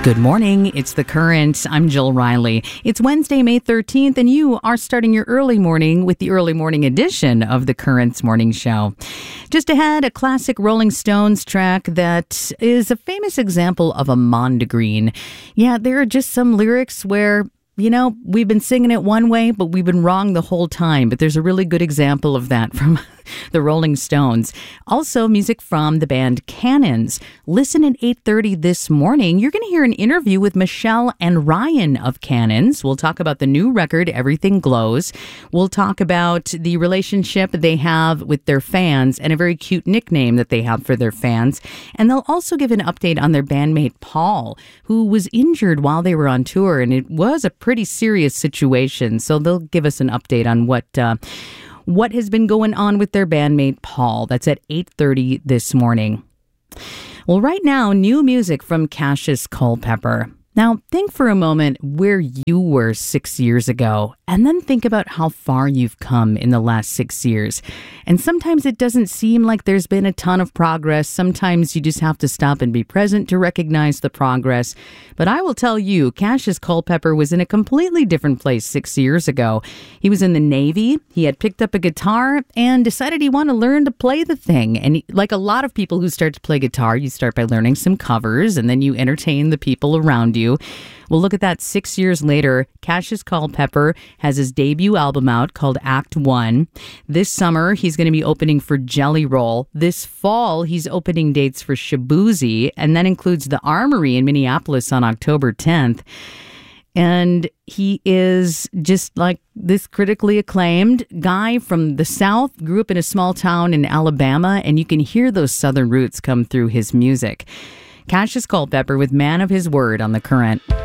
Good morning. It's The Current. I'm Jill Riley. It's Wednesday, May 13th, and you are starting your early morning with the early morning edition of The Current's morning show. Just ahead, a classic Rolling Stones track that is a famous example of a mondegreen. Yeah, there are just some lyrics where, you know, we've been singing it one way, but we've been wrong the whole time. But there's a really good example of that from the Rolling Stones. Also, music from the band Cannons. Listen at 8:30 this morning. You're going to hear an interview with Michelle and Ryan of Cannons. We'll talk about the new record, Everything Glows. We'll talk about the relationship they have with their fans and a very cute nickname that they have for their fans. And they'll also give an update on their bandmate Paul, who was injured while they were on tour. And it was a pretty serious situation. So they'll give us an update on what has been going on with their bandmate Paul. That's at 8:30 this morning. Well, right now, new music from Cassius Culpepper. Now, think for a moment where you were 6 years ago, and then think about how far you've come in the last 6 years. And sometimes it doesn't seem like there's been a ton of progress. Sometimes you just have to stop and be present to recognize the progress. But I will tell you, Cassius Culpepper was in a completely different place 6 years ago. He was in the Navy. He had picked up a guitar and decided he wanted to learn to play the thing. And like a lot of people who start to play guitar, you start by learning some covers, and then you entertain the people around you. Well, look at that. 6 years later, Cassius Culpepper has his debut album out called Act One. This summer, he's going to be opening for Jelly Roll. This fall, he's opening dates for Shaboozey, and that includes the Armory in Minneapolis on October 10th. And he is just like this critically acclaimed guy from the South, grew up in a small town in Alabama, and you can hear those Southern roots come through his music. Cassius Culpepper with Man of His Word on The Current.